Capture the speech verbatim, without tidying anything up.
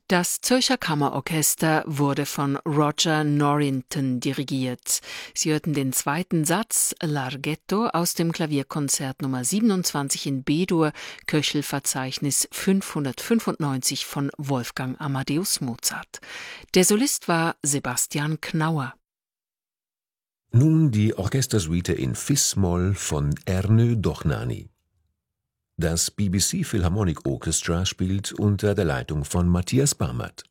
Das Zürcher Kammerorchester wurde von Roger Norrington dirigiert. Sie hörten den zweiten Satz Larghetto aus dem Klavierkonzert Nummer siebenundzwanzig in B-Dur, Köchelverzeichnis fünfhundertfünfundneunzig von Wolfgang Amadeus Mozart. Der Solist war Sebastian Knauer. Nun die Orchestersuite in Fis-Moll von Ernő Dochnányi. Das B B C Philharmonic Orchestra spielt unter der Leitung von Matthias Barmert.